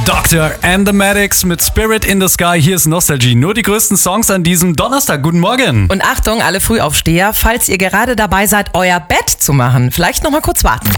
Doctor and the Medics mit Spirit in the Sky. Hier ist Nostalgie. Nur die größten Songs an diesem Donnerstag. Guten Morgen. Und Achtung, alle Frühaufsteher, falls ihr gerade dabei seid, euer Bett zu machen, vielleicht noch mal kurz warten.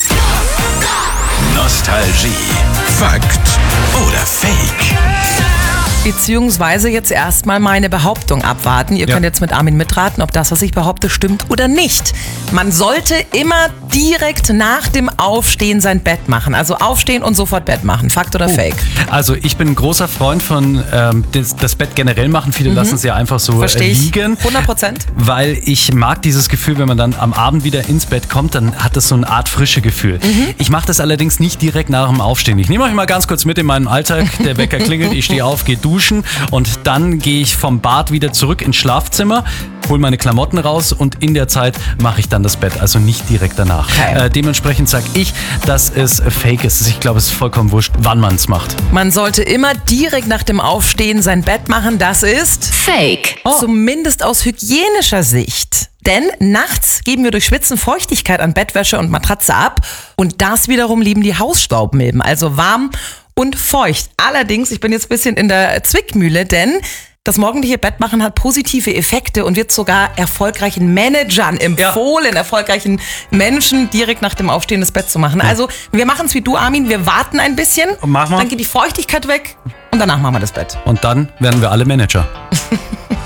Nostalgie. Fakt oder Fake? Beziehungsweise jetzt erstmal meine Behauptung abwarten. Ihr könnt jetzt mit Armin mitraten, ob das, was ich behaupte, stimmt oder nicht. Man sollte immer direkt nach dem Aufstehen sein Bett machen. Also aufstehen und sofort Bett machen. Fakt oder Fake? Also ich bin ein großer Freund von das Bett generell machen. Viele lassen es ja einfach so liegen. 100%. Weil ich mag dieses Gefühl, wenn man dann am Abend wieder ins Bett kommt, dann hat das so eine Art frische Gefühl. Ich mache das allerdings nicht direkt nach dem Aufstehen. Ich nehme euch mal ganz kurz mit in meinen Alltag. Der Wecker klingelt, ich stehe auf, gehe duschen und dann gehe ich vom Bad wieder zurück ins Schlafzimmer, hole meine Klamotten raus und in der Zeit mache ich dann das Bett, also nicht direkt danach. Okay. Dementsprechend sage ich, dass es fake ist. Ich glaube, es ist vollkommen wurscht, wann man es macht. Man sollte immer direkt nach dem Aufstehen sein Bett machen. Das ist Fake. Zumindest aus hygienischer Sicht. Denn nachts geben wir durch Schwitzen Feuchtigkeit an Bettwäsche und Matratze ab. Und das wiederum lieben die Hausstaubmilben. Also warm und feucht. Allerdings, ich bin jetzt ein bisschen in der Zwickmühle, denn das morgendliche Bettmachen hat positive Effekte und wird sogar erfolgreichen Managern empfohlen, erfolgreichen Menschen direkt nach dem Aufstehen das Bett zu machen. Also wir machen es wie du, Armin, wir warten ein bisschen, machen wir. dann geht die Feuchtigkeit weg und danach machen wir das Bett. Und dann werden wir alle Manager.